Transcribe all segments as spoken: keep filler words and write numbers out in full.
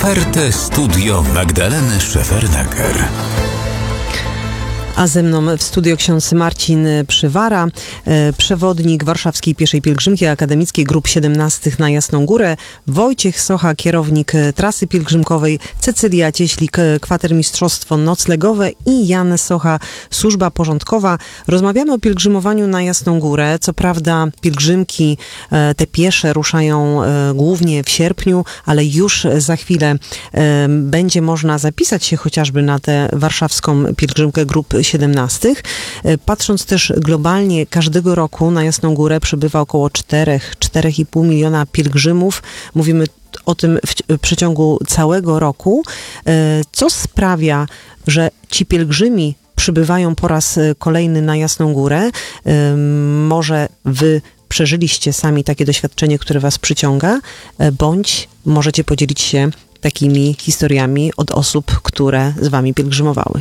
Ofertę Studio Magdaleny Szefernaker. A ze mną w studio ksiądz Marcin Przywara, przewodnik Warszawskiej Pieszej Pielgrzymki Akademickiej Grup siedemnastych na Jasną Górę, Wojciech Socha, kierownik trasy pielgrzymkowej, Cecylia Cieślik, kwatermistrzostwo noclegowe i Jan Socha, służba porządkowa. Rozmawiamy o pielgrzymowaniu na Jasną Górę. Co prawda pielgrzymki te piesze ruszają głównie w sierpniu, ale już za chwilę będzie można zapisać się chociażby na tę warszawską pielgrzymkę Grup siedemnastych. Patrząc też globalnie, każdego roku na Jasną Górę przybywa około cztery do czterech i pół miliona pielgrzymów. Mówimy o tym w przeciągu całego roku. Co sprawia, że ci pielgrzymi przybywają po raz kolejny na Jasną Górę? Może wy przeżyliście sami takie doświadczenie, które was przyciąga, bądź możecie podzielić się takimi historiami od osób, które z wami pielgrzymowały.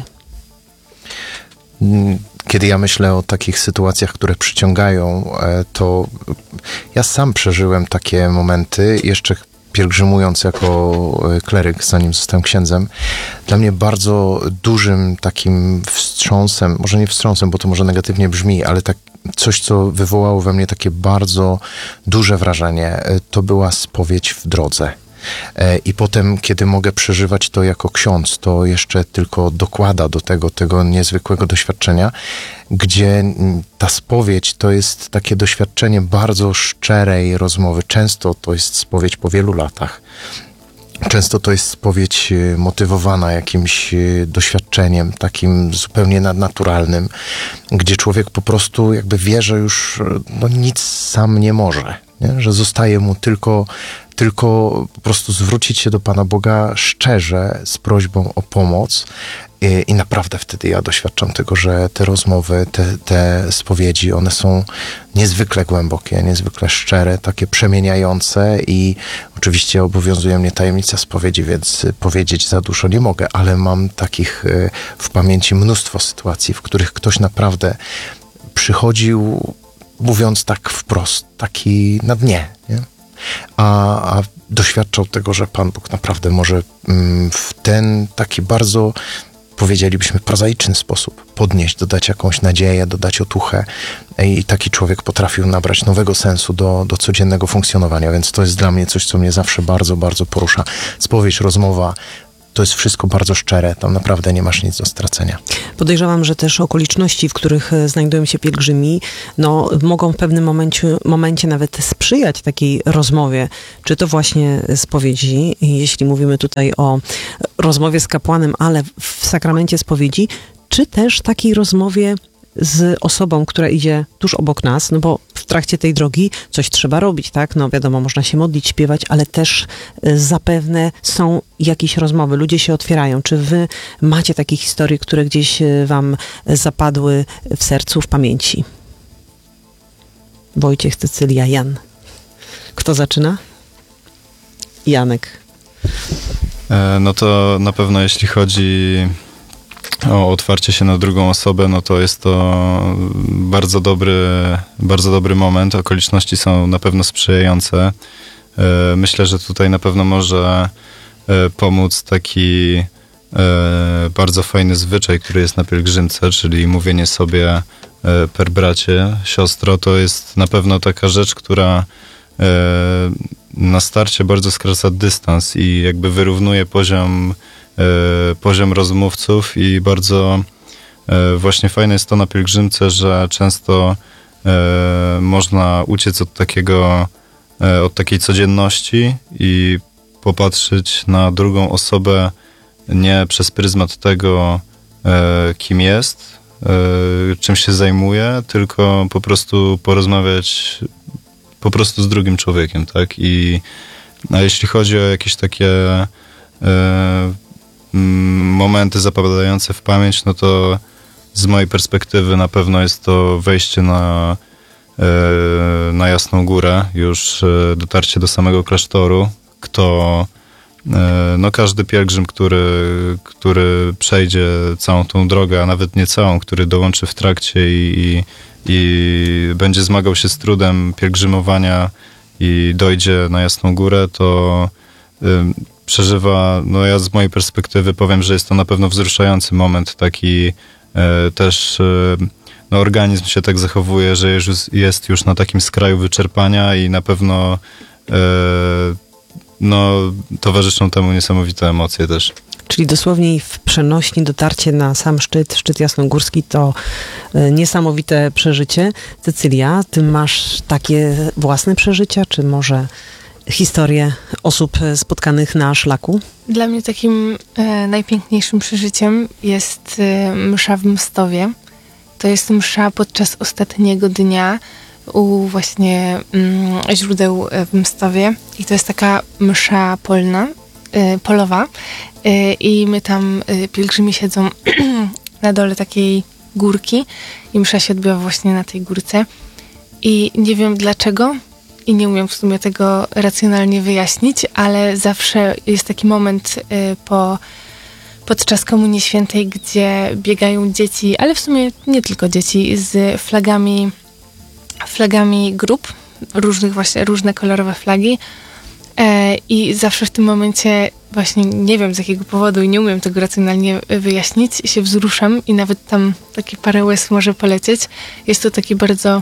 Kiedy ja myślę o takich sytuacjach, które przyciągają, to ja sam przeżyłem takie momenty, jeszcze pielgrzymując jako kleryk, zanim zostałem księdzem. Dla mnie bardzo dużym takim wstrząsem, może nie wstrząsem, bo to może negatywnie brzmi, ale tak coś, co wywołało we mnie takie bardzo duże wrażenie, to była spowiedź w drodze. I potem, kiedy mogę przeżywać to jako ksiądz, to jeszcze tylko dokłada do tego, tego niezwykłego doświadczenia, gdzie ta spowiedź to jest takie doświadczenie bardzo szczerej rozmowy. Często to jest spowiedź po wielu latach. Często to jest spowiedź motywowana jakimś doświadczeniem takim zupełnie nadnaturalnym, gdzie człowiek po prostu jakby wie, że już no, nic sam nie może, nie? Że zostaje mu tylko tylko po prostu zwrócić się do Pana Boga szczerze z prośbą o pomoc i, i naprawdę wtedy ja doświadczam tego, że te rozmowy, te, te spowiedzi, one są niezwykle głębokie, niezwykle szczere, takie przemieniające i oczywiście obowiązuje mnie tajemnica spowiedzi, więc powiedzieć za dużo nie mogę, ale mam takich w pamięci mnóstwo sytuacji, w których ktoś naprawdę przychodził mówiąc tak wprost, taki na dnie, nie? A, a doświadczał tego, że Pan Bóg naprawdę może mm, w ten taki bardzo, powiedzielibyśmy, prozaiczny sposób podnieść, dodać jakąś nadzieję, dodać otuchę i taki człowiek potrafił nabrać nowego sensu do, do codziennego funkcjonowania, więc to jest dla mnie coś, co mnie zawsze bardzo, bardzo porusza. Spowiedź, rozmowa, to jest wszystko bardzo szczere, tam naprawdę nie masz nic do stracenia. Podejrzewam, że też okoliczności, w których znajdują się pielgrzymi, no, mogą w pewnym momencie, momencie nawet sprzyjać takiej rozmowie. Czy to właśnie spowiedzi, jeśli mówimy tutaj o rozmowie z kapłanem, ale w sakramencie spowiedzi, czy też takiej rozmowie z osobą, która idzie tuż obok nas, no bo w trakcie tej drogi coś trzeba robić, tak? No wiadomo, można się modlić, śpiewać, ale też zapewne są jakieś rozmowy, ludzie się otwierają. Czy wy macie takie historie, które gdzieś wam zapadły w sercu, w pamięci? Wojciech, Cecylia, Jan. Kto zaczyna? Janek. No to na pewno jeśli chodzi o otwarcie się na drugą osobę, no to jest to bardzo dobry, bardzo dobry moment. Okoliczności są na pewno sprzyjające. Myślę, że tutaj na pewno może pomóc taki bardzo fajny zwyczaj, który jest na pielgrzymce, czyli mówienie sobie per bracie, siostro. To jest na pewno taka rzecz, która na starcie bardzo skraca dystans i jakby wyrównuje poziom poziom rozmówców i bardzo właśnie fajne jest to na pielgrzymce, że często można uciec od takiego, od takiej codzienności i popatrzeć na drugą osobę nie przez pryzmat tego, kim jest, czym się zajmuje, tylko po prostu porozmawiać po prostu z drugim człowiekiem, tak? I a jeśli chodzi o jakieś takie momenty zapadające w pamięć, no to z mojej perspektywy na pewno jest to wejście na, na Jasną Górę, już dotarcie do samego klasztoru. Kto, no każdy pielgrzym, który, który przejdzie całą tą drogę, a nawet nie całą, który dołączy w trakcie i, i, i będzie zmagał się z trudem pielgrzymowania i dojdzie na Jasną Górę, to przeżywa, no ja z mojej perspektywy powiem, że jest to na pewno wzruszający moment, taki e, też e, no organizm się tak zachowuje, że już jest już na takim skraju wyczerpania i na pewno e, no towarzyszą temu niesamowite emocje też. Czyli dosłownie w przenośni dotarcie na sam szczyt, szczyt jasnogórski to y, niesamowite przeżycie. Cecylia, ty masz takie własne przeżycia, czy może historie osób spotkanych na szlaku? Dla mnie takim e, najpiękniejszym przeżyciem jest e, msza w Mstowie. To jest msza podczas ostatniego dnia u właśnie mm, źródeł w Mstowie. I to jest taka msza polna, y, polowa. Y, I my tam, y, pielgrzymi siedzą na dole takiej górki i msza się odbywa właśnie na tej górce. I nie wiem dlaczego i nie umiem w sumie tego racjonalnie wyjaśnić, ale zawsze jest taki moment y, po podczas Komunii Świętej, gdzie biegają dzieci, ale w sumie nie tylko dzieci, z flagami flagami grup, różnych właśnie, różne kolorowe flagi e, i zawsze w tym momencie właśnie nie wiem z jakiego powodu i nie umiem tego racjonalnie wyjaśnić, się wzruszam i nawet tam takie parę łez może polecieć. Jest to taki bardzo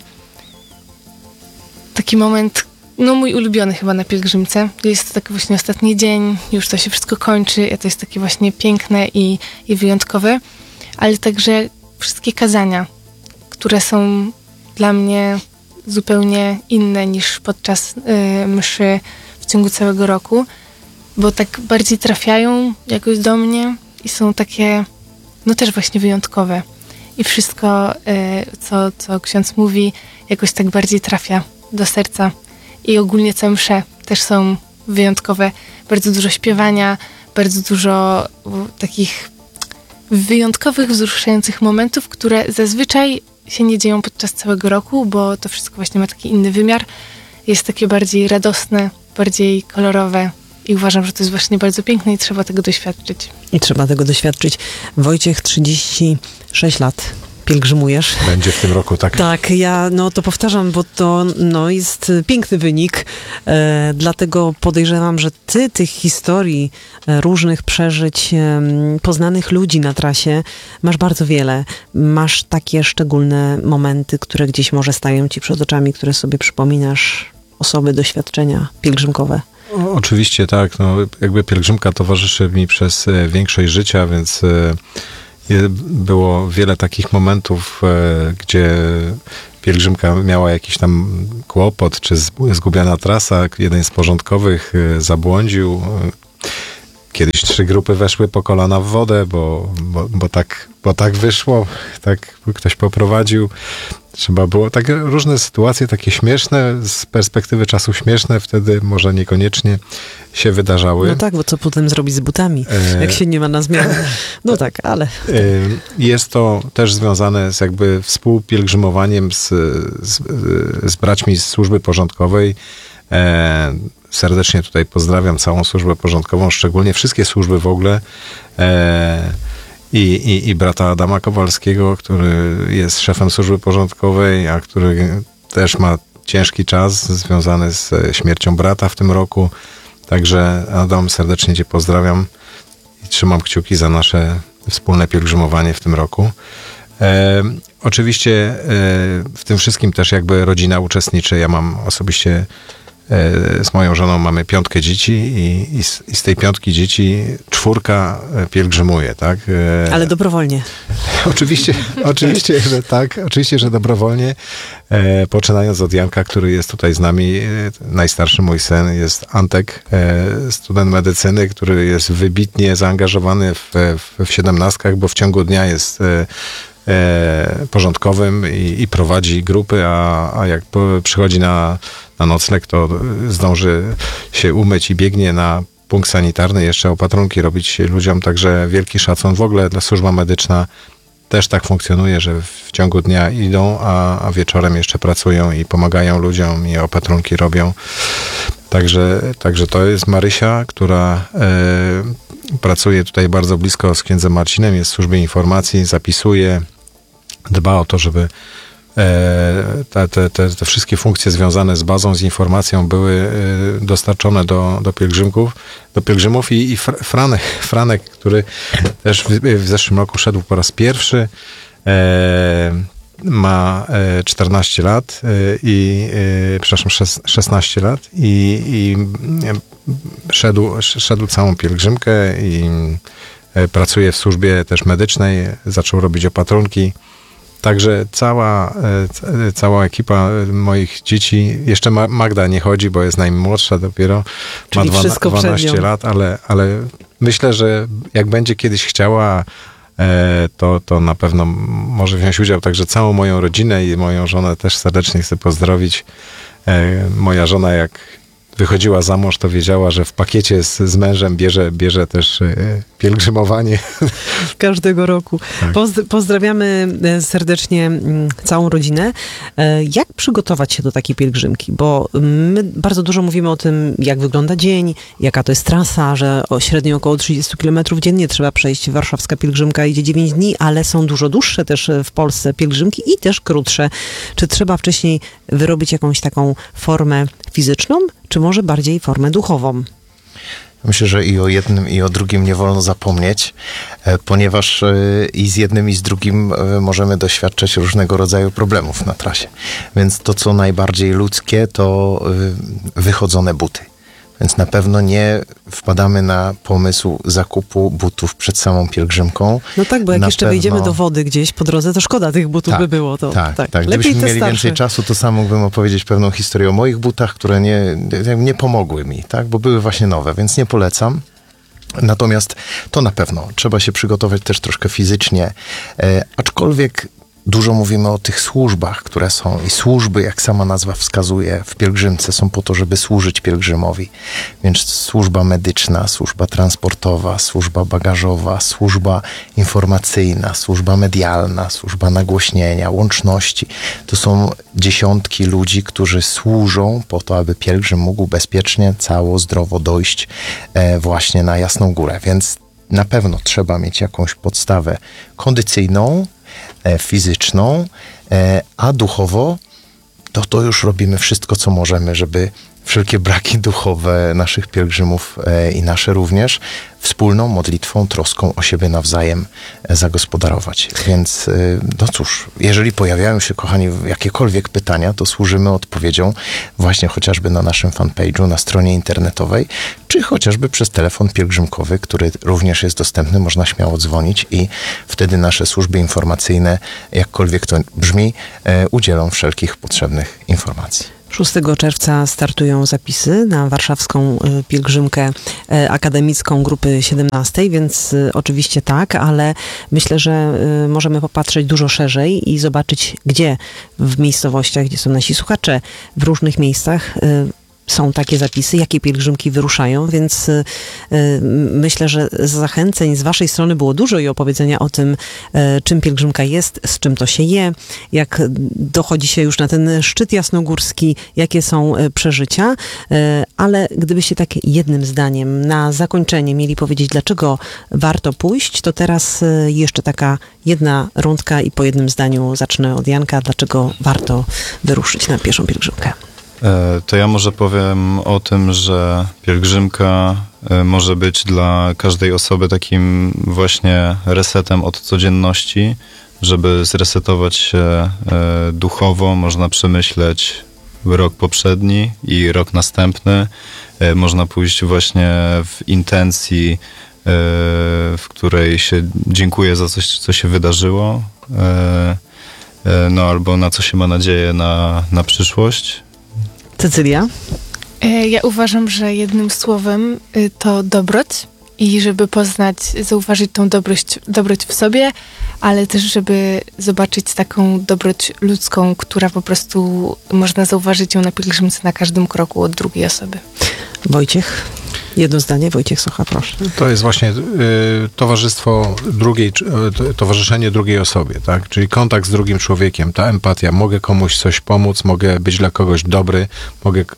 taki moment, no mój ulubiony chyba na pielgrzymce. Jest to taki właśnie ostatni dzień, już to się wszystko kończy, a to jest takie właśnie piękne i, i wyjątkowe, ale także wszystkie kazania, które są dla mnie zupełnie inne niż podczas y, mszy w ciągu całego roku, bo tak bardziej trafiają jakoś do mnie i są takie, no też właśnie wyjątkowe. I wszystko, y, co, co ksiądz mówi, jakoś tak bardziej trafia do serca. I ogólnie całe msze też są wyjątkowe. Bardzo dużo śpiewania, bardzo dużo u, takich wyjątkowych, wzruszających momentów, które zazwyczaj się nie dzieją podczas całego roku, bo to wszystko właśnie ma taki inny wymiar. Jest takie bardziej radosne, bardziej kolorowe i uważam, że to jest właśnie bardzo piękne i trzeba tego doświadczyć. I trzeba tego doświadczyć. Wojciech, trzydzieści sześć lat pielgrzymujesz. Będzie w tym roku, tak? Tak, ja no to powtarzam, bo to no, jest piękny wynik, e, dlatego podejrzewam, że ty tych historii, e, różnych przeżyć, e, poznanych ludzi na trasie masz bardzo wiele. Masz takie szczególne momenty, które gdzieś może stają ci przed oczami, które sobie przypominasz, osoby, doświadczenia pielgrzymkowe. O, oczywiście tak, no jakby pielgrzymka towarzyszy mi przez e, większość życia, więc e, było wiele takich momentów, e, gdzie pielgrzymka miała jakiś tam kłopot, czy zgubiona trasa. Jeden z porządkowych e, zabłądził. Kiedyś trzy grupy weszły po kolana w wodę, bo, bo, bo, tak, bo tak wyszło, tak ktoś poprowadził. Trzeba było, tak różne sytuacje, takie śmieszne, z perspektywy czasu śmieszne, wtedy może niekoniecznie się wydarzały. No tak, bo co potem zrobić z butami, e... jak się nie ma na zmianę. No tak, ale... Jest to też związane z jakby współpielgrzymowaniem z, z, z braćmi z służby porządkowej. E, serdecznie tutaj pozdrawiam całą służbę porządkową, szczególnie wszystkie służby w ogóle. E, I, i, I brata Adama Kowalskiego, który jest szefem służby porządkowej, a który też ma ciężki czas związany z śmiercią brata w tym roku. Także Adam, serdecznie cię pozdrawiam i trzymam kciuki za nasze wspólne pielgrzymowanie w tym roku. E, oczywiście e, w tym wszystkim też jakby rodzina uczestniczy. Ja mam osobiście z moją żoną mamy piątkę dzieci i, i, z, i z tej piątki dzieci czwórka pielgrzymuje, tak? Ale dobrowolnie. Oczywiście, oczywiście, że tak. Oczywiście, że dobrowolnie. E, poczynając od Janka, który jest tutaj z nami. E, najstarszy mój syn jest Antek, e, student medycyny, który jest wybitnie zaangażowany w, w, w siedemnastkach, bo w ciągu dnia jest e, E, porządkowym i, i prowadzi grupy, a, a jak po, przychodzi na, na nocleg, to zdąży się umyć i biegnie na punkt sanitarny, jeszcze opatrunki robić ludziom, także wielki szacun. W ogóle dla służba medyczna też tak funkcjonuje, że w ciągu dnia idą, a, a wieczorem jeszcze pracują i pomagają ludziom i opatrunki robią. Także, także to jest Marysia, która e, pracuje tutaj bardzo blisko z księdzem Marcinem, jest w służbie informacji, zapisuje, dba o to, żeby te, te, te, te wszystkie funkcje związane z bazą, z informacją były dostarczone do, do pielgrzymków, do pielgrzymów i, i Franek, Franek, który też w, w zeszłym roku szedł po raz pierwszy, ma czternaście lat i, przepraszam, szesnaście lat i, i szedł, szedł całą pielgrzymkę i pracuje w służbie też medycznej, zaczął robić opatrunki. Także cała, cała ekipa moich dzieci, jeszcze Magda nie chodzi, bo jest najmłodsza dopiero, czyli ma dwanaście lat, ale, ale myślę, że jak będzie kiedyś chciała, to, to na pewno może wziąć udział. Także całą moją rodzinę i moją żonę też serdecznie chcę pozdrowić. Moja żona, jak wychodziła za mąż, to wiedziała, że w pakiecie z, z mężem bierze, bierze też pielgrzymowanie. Każdego roku. Tak. Pozdr- pozdrawiamy serdecznie całą rodzinę. Jak przygotować się do takiej pielgrzymki? Bo my bardzo dużo mówimy o tym, jak wygląda dzień, jaka to jest trasa, że o średnio około trzydzieści kilometrów dziennie trzeba przejść. Warszawska pielgrzymka idzie dziewięć dni, ale są dużo dłuższe też w Polsce pielgrzymki i też krótsze. Czy trzeba wcześniej wyrobić jakąś taką formę fizyczną, czy może bardziej formę duchową? Myślę, że i o jednym, i o drugim nie wolno zapomnieć, ponieważ i z jednym, i z drugim możemy doświadczać różnego rodzaju problemów na trasie. Więc to, co najbardziej ludzkie, to wychodzone buty. Więc na pewno nie wpadamy na pomysł zakupu butów przed samą pielgrzymką. No tak, bo jak na jeszcze pewno... wejdziemy do wody gdzieś po drodze, to szkoda tych butów tak, by było. To, tak, tak. tak. Lepiej Gdybyśmy te mieli starsze. więcej czasu, to sam mógłbym opowiedzieć pewną historię o moich butach, które nie, nie pomogły mi, tak, bo były właśnie nowe, więc nie polecam. Natomiast to na pewno trzeba się przygotować też troszkę fizycznie, e, aczkolwiek dużo mówimy o tych służbach, które są i służby, jak sama nazwa wskazuje, w pielgrzymce są po to, żeby służyć pielgrzymowi. Więc służba medyczna, służba transportowa, służba bagażowa, służba informacyjna, służba medialna, służba nagłośnienia, łączności. To są dziesiątki ludzi, którzy służą po to, aby pielgrzym mógł bezpiecznie, cało, zdrowo dojść e, właśnie na Jasną Górę. Więc na pewno trzeba mieć jakąś podstawę kondycyjną, fizyczną, a duchowo to, to już robimy wszystko, co możemy, żeby wszelkie braki duchowe naszych pielgrzymów i nasze również wspólną modlitwą, troską o siebie nawzajem zagospodarować. Więc no cóż, jeżeli pojawiają się, kochani, jakiekolwiek pytania, to służymy odpowiedzią właśnie chociażby na naszym fanpage'u, na stronie internetowej, czy chociażby przez telefon pielgrzymkowy, który również jest dostępny, można śmiało dzwonić i wtedy nasze służby informacyjne, jakkolwiek to brzmi, udzielą wszelkich potrzebnych informacji. szóstego czerwca startują zapisy na warszawską pielgrzymkę akademicką grupy siedemnastej, więc oczywiście tak, ale myślę, że możemy popatrzeć dużo szerzej i zobaczyć, gdzie w miejscowościach, gdzie są nasi słuchacze, w różnych miejscach są takie zapisy, jakie pielgrzymki wyruszają, więc y, y, myślę, że zachęceń z waszej strony było dużo i opowiedzenia o tym, y, czym pielgrzymka jest, z czym to się je, jak dochodzi się już na ten szczyt jasnogórski, jakie są y, przeżycia, y, ale gdybyście tak jednym zdaniem na zakończenie mieli powiedzieć, dlaczego warto pójść, to teraz y, jeszcze taka jedna rundka i po jednym zdaniu zacznę od Janka, dlaczego warto wyruszyć na pieszą pielgrzymkę. To ja może powiem o tym, że pielgrzymka może być dla każdej osoby takim właśnie resetem od codzienności, żeby zresetować się duchowo, można przemyśleć rok poprzedni i rok następny. Można pójść właśnie w intencji, w której się dziękuję za coś, co się wydarzyło, no albo na co się ma nadzieję na, na przyszłość. Cecylia? Ja uważam, że jednym słowem to dobroć i żeby poznać, zauważyć tą dobroć, dobroć w sobie, ale też żeby zobaczyć taką dobroć ludzką, która po prostu można zauważyć ją na pielgrzymce na każdym kroku od drugiej osoby. Wojciech? Jedno zdanie, Wojciech Socha, proszę. To jest właśnie y, towarzystwo drugiej, y, towarzyszenie drugiej osobie, tak? Czyli kontakt z drugim człowiekiem, ta empatia. Mogę komuś coś pomóc, mogę być dla kogoś dobry, mogę y,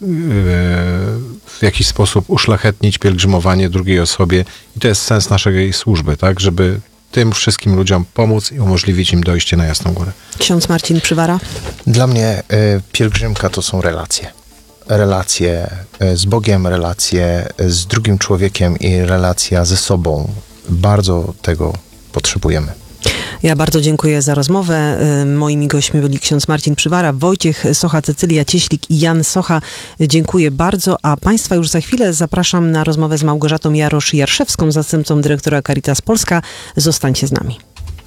w jakiś sposób uszlachetnić pielgrzymowanie drugiej osobie i to jest sens naszej służby, tak? Żeby tym wszystkim ludziom pomóc i umożliwić im dojście na Jasną Górę. Ksiądz Marcin Przywara. Dla mnie y, pielgrzymka to są relacje. Relacje y, z Bogiem, relacje z drugim człowiekiem i relacja ze sobą. Bardzo tego potrzebujemy. Ja bardzo dziękuję za rozmowę. Moimi gośćmi byli ksiądz Marcin Przywara, Wojciech Socha, Cecylia Cieślik i Jan Socha. Dziękuję bardzo, a Państwa już za chwilę zapraszam na rozmowę z Małgorzatą Jarosz-Jarszewską, zastępcą dyrektora Caritas Polska. Zostańcie z nami.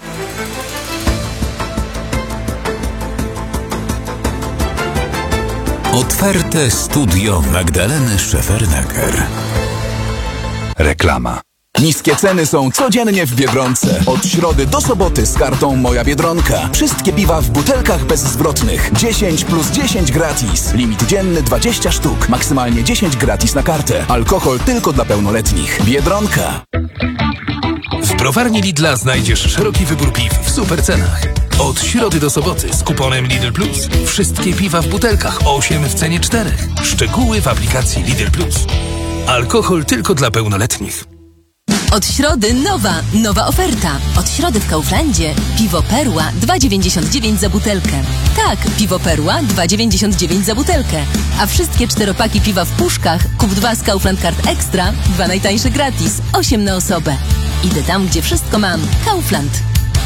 Otwarte studio Magdaleny Szefernaker. Reklama. Niskie ceny są codziennie w Biedronce. Od środy do soboty z kartą Moja Biedronka. Wszystkie piwa w butelkach bezzwrotnych. dziesięć plus dziesięć gratis. Limit dzienny dwadzieścia sztuk. Maksymalnie dziesięć gratis na kartę. Alkohol tylko dla pełnoletnich. Biedronka. W browarni Lidla znajdziesz szeroki wybór piw w super cenach. Od środy do soboty z kuponem Lidl Plus. Wszystkie piwa w butelkach osiem w cenie czterech. Szczegóły w aplikacji Lidl Plus. Alkohol tylko dla pełnoletnich. Od środy nowa, nowa oferta. Od środy w Kauflandzie piwo Perła dwa dziewięćdziesiąt dziewięć za butelkę. Tak, piwo Perła dwa dziewięćdziesiąt dziewięć za butelkę. A wszystkie czteropaki piwa w puszkach kup dwa z Kaufland Card Extra, dwa najtańsze gratis, osiem na osobę. Idę tam, gdzie wszystko mam. Kaufland.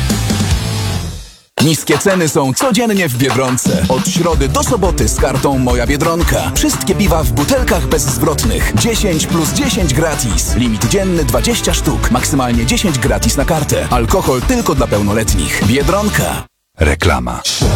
Niskie ceny są codziennie w Biedronce. Od środy do soboty z kartą Moja Biedronka. Wszystkie piwa w butelkach bezzwrotnych. dziesięć plus dziesięć gratis. Limit dzienny dwadzieścia sztuk. Maksymalnie dziesięć gratis na kartę. Alkohol tylko dla pełnoletnich. Biedronka. Reklama.